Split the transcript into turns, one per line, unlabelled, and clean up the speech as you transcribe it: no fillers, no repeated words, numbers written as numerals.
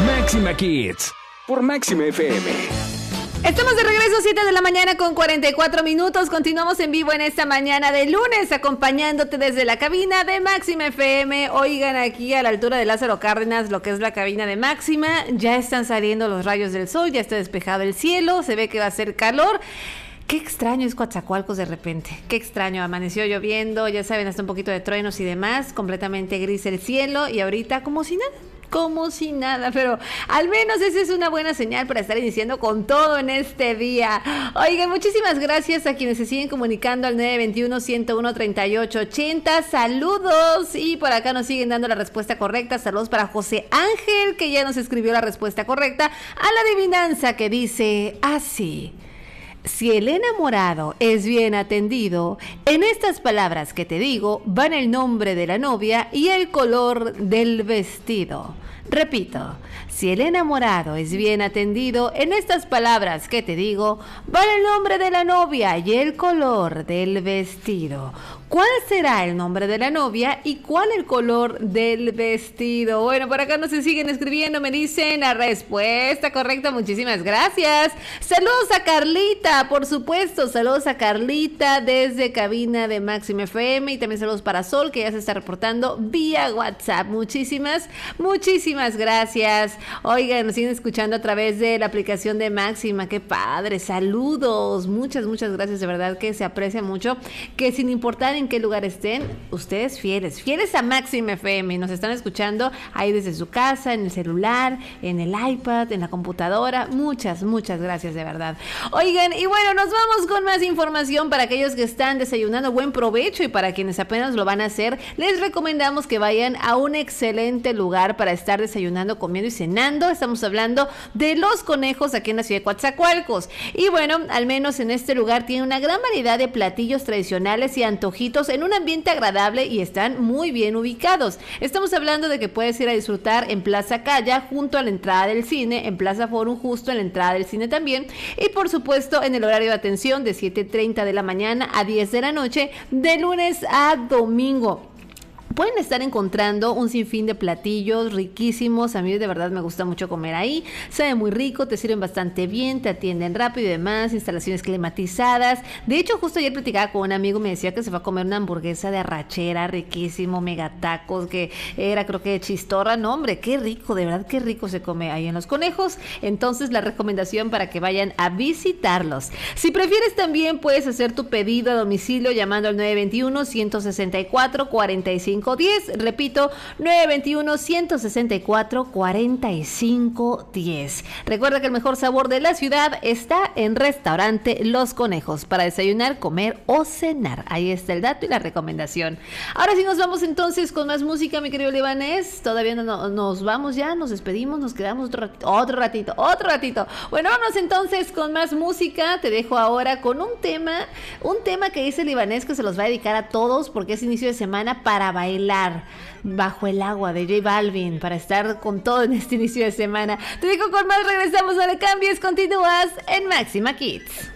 Máxima Kids por Máxima FM.
Estamos de regreso, 7 de la mañana con 44 minutos. Continuamos en vivo en esta mañana de lunes, acompañándote desde la cabina de Máxima FM. Oigan, aquí a la altura de Lázaro Cárdenas, lo que es la cabina de Máxima, ya están saliendo los rayos del sol, ya está despejado el cielo, se ve que va a hacer calor. Qué extraño es Coatzacoalcos de repente, qué extraño, amaneció lloviendo, ya saben, hasta un poquito de truenos y demás, completamente gris el cielo y ahorita como si nada, pero al menos esa es una buena señal para estar iniciando con todo en este día. Oigan, muchísimas gracias a quienes se siguen comunicando al 921-101-3880, saludos, y por acá nos siguen dando la respuesta correcta. Saludos para José Ángel, que ya nos escribió la respuesta correcta a la adivinanza, que dice así: si el enamorado es bien atendido, en estas palabras que te digo van el nombre de la novia y el color del vestido. Repito, si el enamorado es bien atendido, en estas palabras que te digo van el nombre de la novia y el color del vestido. ¿Cuál será el nombre de la novia y cuál el color del vestido? Bueno, por acá nos siguen escribiendo, me dicen la respuesta correcta, muchísimas gracias. Saludos a Carlita, por supuesto, saludos a Carlita desde cabina de Máxima FM, y también saludos para Sol, que ya se está reportando vía WhatsApp. Muchísimas gracias. Oigan, nos siguen escuchando a través de la aplicación de Máxima, qué padre, saludos, muchas gracias, de verdad que se aprecia mucho, que sin importar en qué lugar estén, ustedes fieles a Máxima FM, y nos están escuchando ahí desde su casa, en el celular, en el iPad, en la computadora. Muchas gracias, de verdad. Oigan, y bueno, nos vamos con más información para aquellos que están desayunando. Buen provecho, y para quienes apenas lo van a hacer, les recomendamos que vayan a un excelente lugar para estar desayunando, comiendo y cenando. Estamos hablando de Los Conejos, aquí en la ciudad de Coatzacoalcos, y bueno, al menos en este lugar tiene una gran variedad de platillos tradicionales y antojitos en un ambiente agradable, y están muy bien ubicados. Estamos hablando de que puedes ir a disfrutar en Plaza Calla, junto a la entrada del cine, en Plaza Forum, justo en la entrada del cine también, y por supuesto en el horario de atención de 7:30 de la mañana a 10 de la noche, de lunes a domingo. Pueden estar encontrando un sinfín de platillos riquísimos. A mí de verdad me gusta mucho comer ahí. Sabe muy rico, te sirven bastante bien, te atienden rápido y demás, instalaciones climatizadas. De hecho, justo ayer platicaba con un amigo, me decía que se fue a comer una hamburguesa de arrachera, riquísimo, mega tacos, que era creo que de chistorra. No, hombre, qué rico, de verdad qué rico se come ahí en Los Conejos. Entonces la recomendación para que vayan a visitarlos. Si prefieres, también puedes hacer tu pedido a domicilio llamando al 921-164-4510. Repito, 921-164-4510. Recuerda que el mejor sabor de la ciudad está en Restaurante Los Conejos, para desayunar, comer o cenar. Ahí está el dato y la recomendación. Ahora sí nos vamos entonces con más música, mi querido Libanés. Todavía no nos vamos ya, nos despedimos, nos quedamos otro ratito. Bueno, vamos entonces con más música. Te dejo ahora con un tema que dice Libanés que se los va a dedicar a todos, porque es inicio de semana para bailar Bajo el Agua de J Balvin, para estar con todo en este inicio de semana. Te dejo con más, regresamos, no le cambies, continúas en Máxima Kids.